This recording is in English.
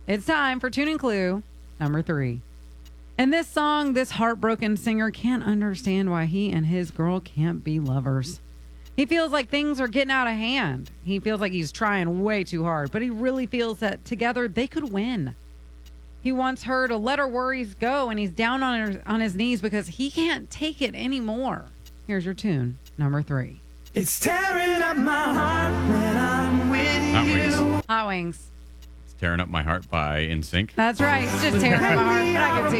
It's time for Tuning Clue number 3. In this song, this heartbroken singer can't understand why he and his girl can't be lovers. He feels like things are getting out of hand. He feels like he's trying way too hard, but he really feels that together they could win. He wants her to let her worries go, and he's down on his knees because he can't take it anymore. Here's your tune, number 3. It's tearing up my heart when I'm with Hot you. Wings. Hot Wings. It's Tearing Up My Heart by NSYNC. That's right. It's just tearing up my heart. But I can see